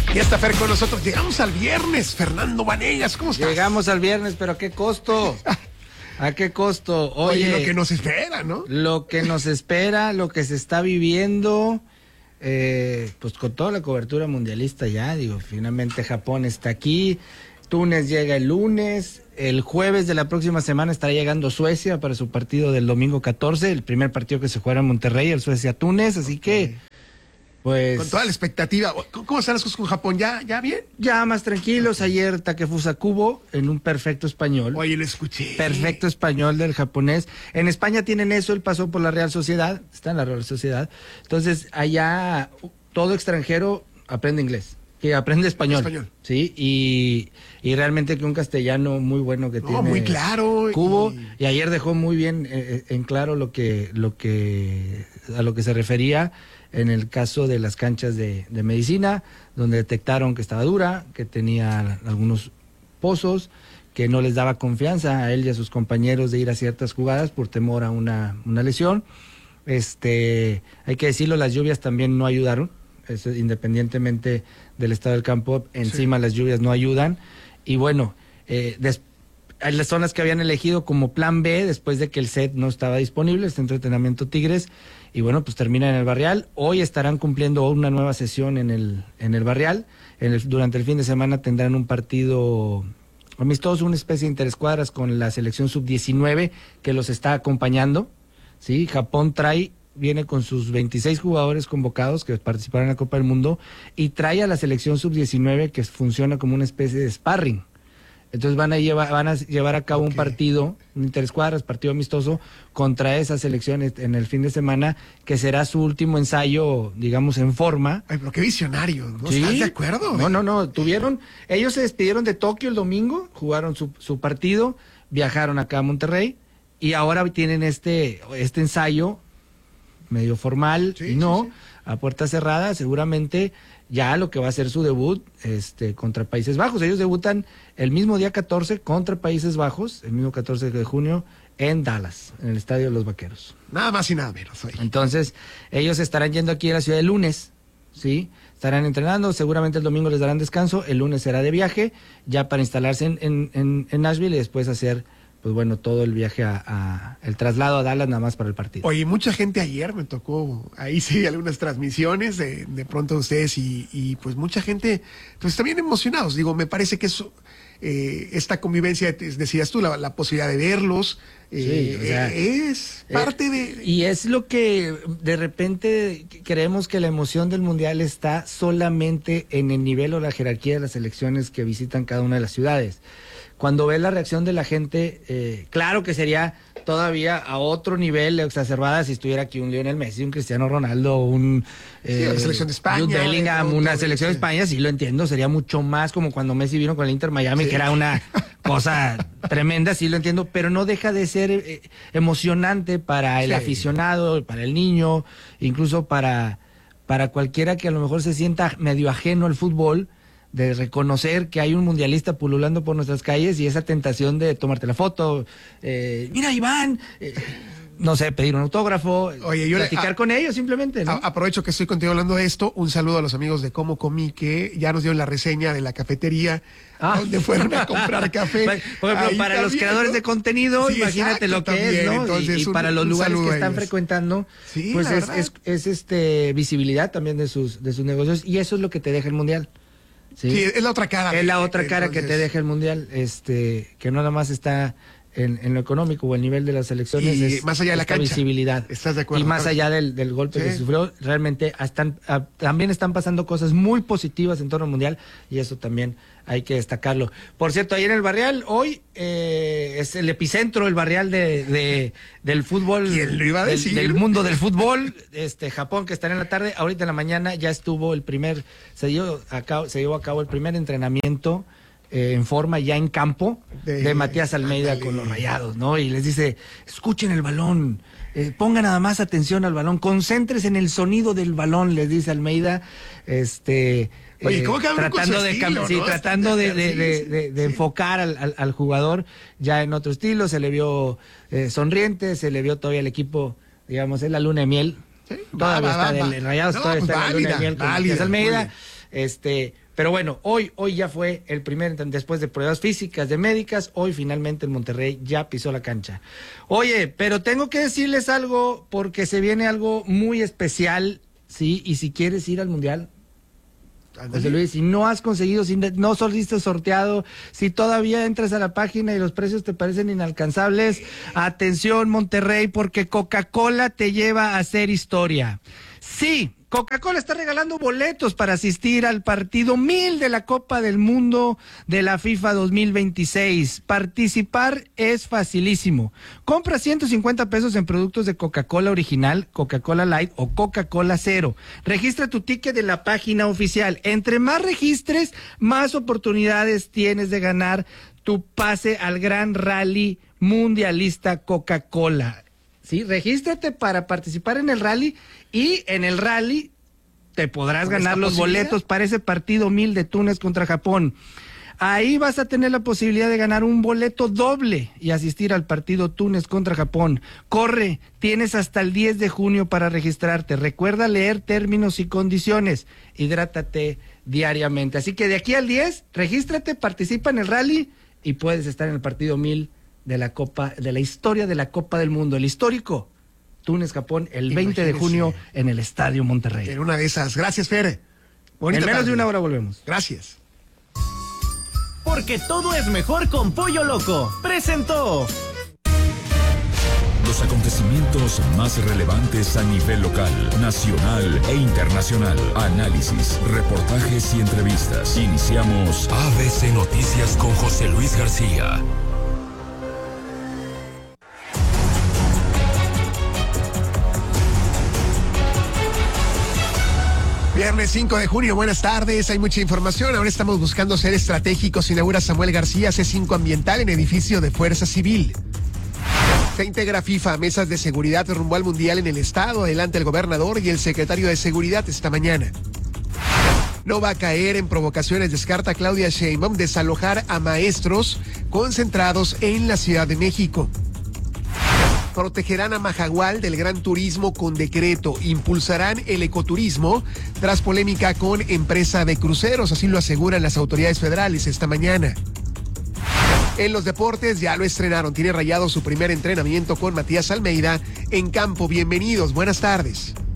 Ya está Fer con nosotros. Llegamos al viernes. Fernando Vanegas, ¿cómo estás? Llegamos al viernes, pero ¿a qué costo? ¿A qué costo? Oye, lo que nos espera, ¿no? Lo que nos espera, lo que se está viviendo, pues con toda la cobertura mundialista ya, digo, finalmente Japón está aquí, Túnez llega el lunes, el jueves de la próxima semana estará llegando Suecia para su partido del domingo 14, el primer partido que se jugará en Monterrey, el Suecia-Túnez, así que... Pues, con toda la expectativa. ¿Cómo están las cosas con Japón? ¿Ya bien? Ya más tranquilos. Ayer Takefusa Kubo en un perfecto español. Oye, lo escuché. Perfecto español del japonés. En España tienen eso, él pasó por la Real Sociedad, está en la Real Sociedad. Entonces, allá todo extranjero aprende inglés, que aprende español. Sí, y realmente que un castellano muy bueno que tiene. Muy claro. Kubo, y ayer dejó muy bien en claro a lo que se refería. En el caso de las canchas de medicina, donde detectaron que estaba dura, que tenía algunos pozos, que no les daba confianza a él y a sus compañeros de ir a ciertas jugadas por temor a una lesión. Hay que decirlo, las lluvias también no ayudaron, independientemente del estado del campo, encima sí. Las lluvias no ayudan. Y bueno, hay las zonas que habían elegido como plan B, después de que el set no estaba disponible, el Centro de Entrenamiento Tigres, y bueno, pues termina en el Barrial. Hoy estarán cumpliendo una nueva sesión en el Barrial. Durante el fin de semana tendrán un partido amistoso, una especie de interescuadras con la selección sub-19 que los está acompañando. ¿Sí? Japón viene con sus 26 jugadores convocados que participaron en la Copa del Mundo y trae a la selección sub-19 que funciona como una especie de sparring. Entonces van a llevar a cabo un partido, un interescuadras, partido amistoso, contra esas selecciones en el fin de semana, que será su último ensayo, digamos, en forma. Ay, pero qué visionario, ¿no? ¿Sí? ¿Estás de acuerdo? No, ellos se despidieron de Tokio el domingo, jugaron su partido, viajaron acá a Monterrey, y ahora tienen este ensayo medio formal, a puerta cerrada, seguramente ya lo que va a ser su debut contra Países Bajos. Ellos debutan el mismo día 14 contra Países Bajos, el mismo 14 de junio, en Dallas, en el Estadio de los Vaqueros. Nada más y nada menos. Oye. Entonces, ellos estarán yendo aquí a la ciudad el lunes, ¿sí? Estarán entrenando, seguramente el domingo les darán descanso, el lunes será de viaje, ya para instalarse en Nashville y después hacer... pues bueno, todo el viaje el traslado a Dallas nada más para el partido. Oye, mucha gente ayer me tocó, ahí sí, algunas transmisiones de pronto de ustedes y pues mucha gente, pues también emocionados. Digo, me parece que eso, esta convivencia, decías tú, la posibilidad de verlos, es parte de... Y es lo que de repente creemos que la emoción del Mundial está solamente en el nivel o la jerarquía de las selecciones que visitan cada una de las ciudades. Cuando ves la reacción de la gente, claro que sería todavía a otro nivel exacerbada si estuviera aquí un Lionel Messi, un Cristiano Ronaldo, una selección de España, un Bellingham, una selección de España, sí lo entiendo, sería mucho más como cuando Messi vino con el Inter Miami, que era una cosa tremenda, sí lo entiendo, pero no deja de ser emocionante para el aficionado, para el niño, incluso para cualquiera que a lo mejor se sienta medio ajeno al fútbol, de reconocer que hay un mundialista pululando por nuestras calles y esa tentación de tomarte la foto, mira Iván, no sé, pedir un autógrafo, platicar con ellos simplemente, ¿no? Aprovecho que estoy contigo hablando de esto, un saludo a los amigos de Cómo Comí, que ya nos dieron la reseña de la cafetería, donde fueron a comprar café. Por ejemplo, para también, los creadores de contenido, imagínate lo que también, es, ¿no? Entonces, y para los lugares que están frecuentando, pues es visibilidad también de sus negocios, y eso es lo que te deja el Mundial. Sí, es la otra cara. Es la otra cara que te deja el Mundial, que no nada más está en lo económico o el nivel de las selecciones, y es más allá de la cancha, visibilidad. ¿Estás de acuerdo? Y más allá del golpe que sufrió, realmente también están pasando cosas muy positivas en torno al Mundial, y eso también hay que destacarlo. Por cierto, ahí en el Barrial, hoy es el epicentro, el Barrial del fútbol, ¿quién lo iba a decir? Del mundo del fútbol, Japón, que estará en la tarde. Ahorita en la mañana ya estuvo se llevó a cabo el primer entrenamiento en forma ya en campo de Matías Almeida con los Rayados, ¿no? Y les dice, escuchen el balón, pongan nada más atención al balón, concéntrese en el sonido del balón, les dice Almeida, Oye, ¿cómo tratando de enfocar al jugador ya en otro estilo. Se le vio sonriente, se le vio todavía el equipo, digamos, es la luna de miel. Sí, todavía está del Rayados, todavía está en la luna de miel con Matías Almeida. Pero bueno, hoy ya fue el primer, después de pruebas físicas, de médicas, hoy finalmente el Monterrey ya pisó la cancha. Oye, pero tengo que decirles algo porque se viene algo muy especial, ¿sí? Y si quieres ir al Mundial, José Luis, si no has conseguido, si no soliste sorteado, si todavía entras a la página y los precios te parecen inalcanzables, atención Monterrey, porque Coca-Cola te lleva a hacer historia. Sí, Coca-Cola está regalando boletos para asistir al partido 1000 de la Copa del Mundo de la FIFA 2026. Participar es facilísimo. Compra 150 pesos en productos de Coca-Cola original, Coca-Cola Light o Coca-Cola Cero. Registra tu ticket en la página oficial. Entre más registres, más oportunidades tienes de ganar tu pase al gran rally mundialista Coca-Cola. Sí, regístrate para participar en el rally y en el rally te podrás ganar los boletos para ese partido 1000 de Túnez contra Japón. Ahí vas a tener la posibilidad de ganar un boleto doble y asistir al partido Túnez contra Japón. Corre, tienes hasta el 10 de junio para registrarte. Recuerda leer términos y condiciones. Hidrátate diariamente. Así que de aquí al 10, regístrate, participa en el rally y puedes estar en el partido 1000 de la Copa, de la historia de la Copa del Mundo, el histórico Túnez-Japón, el 20 de junio en el Estadio Monterrey. En una de esas. Gracias, Fer. Bonita en menos tarde. De una hora volvemos. Gracias. Porque todo es mejor con Pollo Loco. Presentó los acontecimientos más relevantes a nivel local, nacional e internacional. Análisis, reportajes y entrevistas. Iniciamos ABC Noticias con José Luis García. Viernes 5 de junio, buenas tardes, hay mucha información, ahora estamos buscando ser estratégicos, inaugura Samuel García C5 Ambiental en edificio de Fuerza Civil. Se integra FIFA a mesas de seguridad rumbo al Mundial en el Estado, adelante el gobernador y el secretario de Seguridad esta mañana. No va a caer en provocaciones, descarta Claudia Sheinbaum desalojar a maestros concentrados en la Ciudad de México. Protegerán a Majagual del gran turismo con decreto. Impulsarán el ecoturismo tras polémica con empresa de cruceros, así lo aseguran las autoridades federales esta mañana. En los deportes ya lo estrenaron. Tiene Rayado su primer entrenamiento con Matías Almeida en campo. Bienvenidos, buenas tardes.